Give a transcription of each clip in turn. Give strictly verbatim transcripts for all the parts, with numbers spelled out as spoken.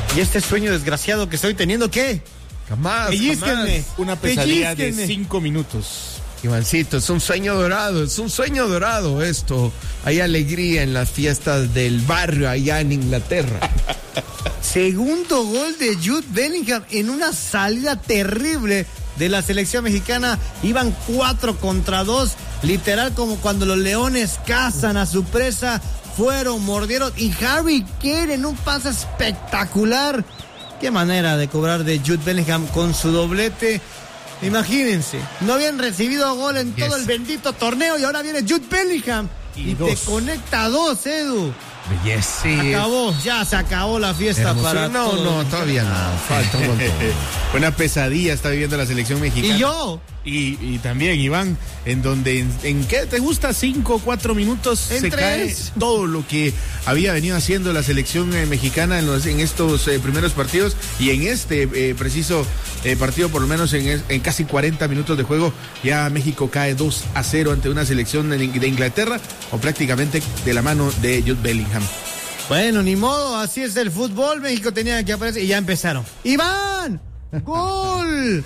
¿Y este sueño desgraciado que estoy teniendo qué? Jamás, Pellizquenme. jamás. Una pesadilla de Pellizquenme. cinco minutos. Ivancito, es un sueño dorado, es un sueño dorado esto. Hay alegría en las fiestas del barrio allá en Inglaterra. Segundo gol de Jude Bellingham en una salida terrible de la selección mexicana. Iban cuatro contra dos, literal como cuando los leones cazan a su presa. Fueron, mordieron, y Harry Kane en un pase espectacular. Qué manera de cobrar de Jude Bellingham con su doblete. Imagínense, no habían recibido gol en yes. todo el bendito torneo y ahora viene Jude Bellingham y, y te conecta a dos, Edu. Yes, sí. Acabó, ya se acabó la fiesta. Hermoso. Para No, todo. no, todavía no, falta un montón. Una pesadilla está viviendo la selección mexicana. ¿Y yo? Y, y también, Iván, en donde, en, en ¿qué te gusta? Cinco o cuatro minutos en se tres. cae todo lo que había venido haciendo la selección eh, mexicana en, los, en estos eh, primeros partidos y en este eh, preciso eh, partido, por lo menos en, en casi cuarenta minutos de juego, ya México cae dos a cero ante una selección de, de Inglaterra, o prácticamente de la mano de Jude Bellingham. Bueno, ni modo, así es el fútbol. México tenía que aparecer y ya empezaron. ¡Iván! ¡Gol!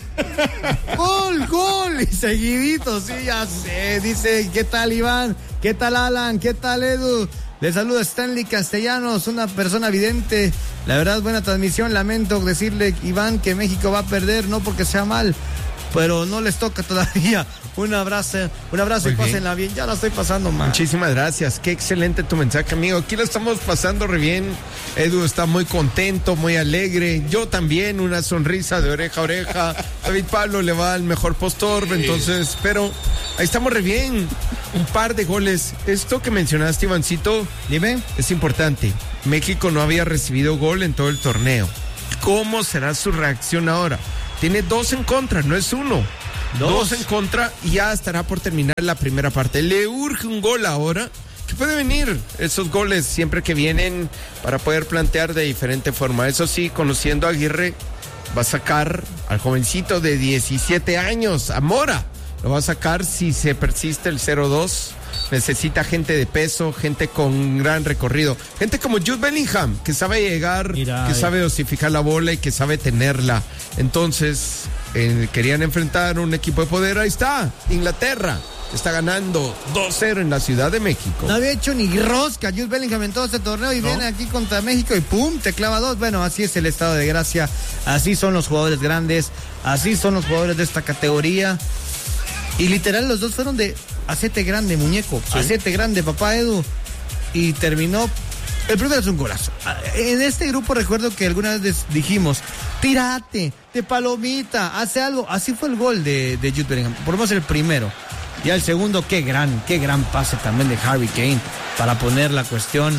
¡Gol, gol! Y seguidito, sí, ya sé. Dice, ¿qué tal, Iván? ¿Qué tal, Alan? ¿Qué tal, Edu? Le saluda Stanley Castellanos, una persona vidente. La verdad, buena transmisión. Lamento decirle, Iván, que México va a perder, no porque sea mal, pero no les toca todavía. Un abrazo, un abrazo y pásenla bien. Ya la estoy pasando mal. Muchísimas gracias. Qué excelente tu mensaje, amigo. Aquí lo estamos pasando re bien. Edu está muy contento, muy alegre. Yo también, una sonrisa de oreja a oreja. David Pablo le va al mejor postor, entonces, pero ahí estamos re bien. Un par de goles. Esto que mencionaste, Ivancito, dime, es importante. México no había recibido gol en todo el torneo. ¿Cómo será su reacción ahora? Tiene dos en contra, no es uno. Dos. Dos en contra y ya estará por terminar la primera parte. Le urge un gol ahora, que puede venir esos goles siempre que vienen para poder plantear de diferente forma. Eso sí, conociendo a Aguirre, va a sacar al jovencito de diecisiete años, a Mora. Lo va a sacar si se persiste el cero dos. Necesita gente de peso, gente con gran recorrido. Gente como Jude Bellingham, que sabe llegar, Mira, que sabe dosificar la bola y que sabe tenerla. Entonces, eh, querían enfrentar un equipo de poder. Ahí está, Inglaterra. Está ganando dos cero en la Ciudad de México. No había hecho ni rosca Jude Bellingham en todo este torneo y ¿no? viene aquí contra México y ¡pum! Te clava dos. Bueno, así es el estado de gracia. Así son los jugadores grandes. Así son los jugadores de esta categoría. Y literal los dos fueron de hacete grande, muñeco, sí. hacete grande, papá Edu. Y terminó, el primero es un golazo. En este grupo recuerdo que alguna vez dijimos, tírate, de palomita, hace algo. Así fue el gol de, de Jude Bellingham, por lo menos el primero. Y el segundo, qué gran, qué gran pase también de Harry Kane para poner la cuestión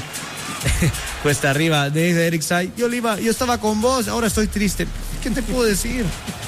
cuesta arriba de Eric Say. Yo, iba, yo estaba con vos, ahora estoy triste. ¿Qué te puedo decir?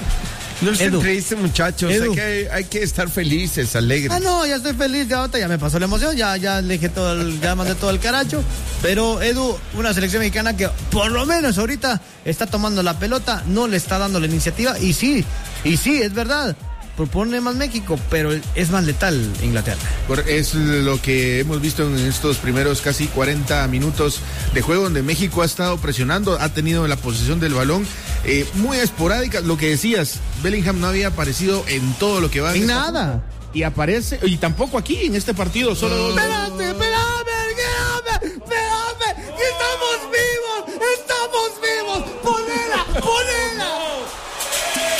No se triste, muchachos. Hay que, hay que estar felices, alegres. Ah, no, ya estoy feliz. Ya, ya me pasó la emoción. Ya, ya le dije todo el, ya mandé todo el caracho. Pero, Edu, una selección mexicana que por lo menos ahorita está tomando la pelota, no le está dando la iniciativa. Y sí, y sí, es verdad. Propone más México, pero es más letal Inglaterra. Es lo que hemos visto en estos primeros casi cuarenta minutos de juego, donde México ha estado presionando, ha tenido la posesión del balón eh, muy esporádica. Lo que decías, Bellingham no había aparecido en todo lo que va. En nada. Y aparece, y tampoco aquí en este partido, solo. Espérate, espérate.